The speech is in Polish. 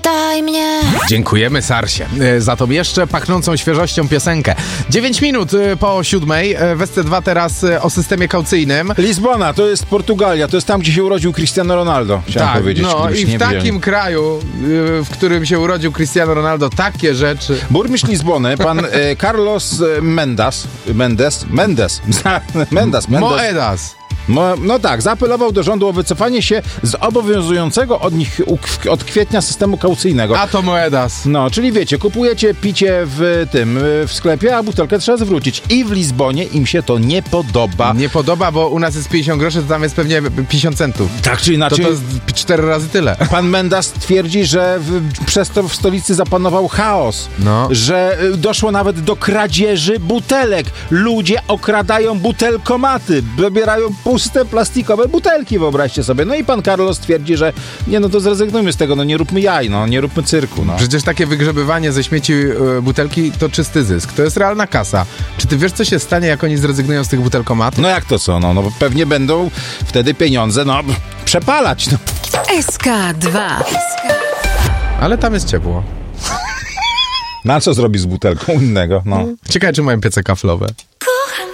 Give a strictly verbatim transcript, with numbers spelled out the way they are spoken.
Zapytaj mnie. Dziękujemy Sarsie e, za tą jeszcze pachnącą świeżością piosenkę. dziewięć minut e, po siódmej. E, w S C dwa teraz e, o systemie kaucyjnym. Lizbona, to jest Portugalia, to jest tam, gdzie się urodził Cristiano Ronaldo, chciałem Tak, powiedzieć. no i w takim wiedzieli. kraju, e, w którym się urodził Cristiano Ronaldo, takie rzeczy. Burmistrz Lizbony, pan e, Carlos Mendes, Mendes, Mendes, Mendes, Mendes. Moedas. No, no tak, zaapelował do rządu o wycofanie się z obowiązującego od nich u- od kwietnia systemu kaucyjnego. A to Moedas. No, czyli wiecie, kupujecie picie w tym, w sklepie, a butelkę trzeba zwrócić. I w Lizbonie im się to nie podoba. Nie podoba, bo u nas jest pięćdziesiąt groszy, to tam jest pewnie pięćdziesiąt centów. Tak czy To inaczej, to jest cztery razy tyle. pan Mendes twierdzi, że w, przez to w stolicy zapanował chaos. No. Że y, doszło nawet do kradzieży butelek. Ludzie okradają butelkomaty, wybierają puste plastikowe butelki, wyobraźcie sobie. No i pan Carlos twierdzi, że nie, no to zrezygnujmy z tego, no nie róbmy jaj, no nie róbmy cyrku, no. Przecież takie wygrzebywanie ze śmieci y, butelki to czysty zysk. To jest realna kasa. Czy ty wiesz, co się stanie, jak oni zrezygnują z tych butelkomatów? No jak to co, no, no bo pewnie będą wtedy pieniądze, no, przepalać, no. S K dwa. Ale tam jest ciepło. Na co zrobi z butelką innego, no. Ciekawe, czy mają piece kaflowe.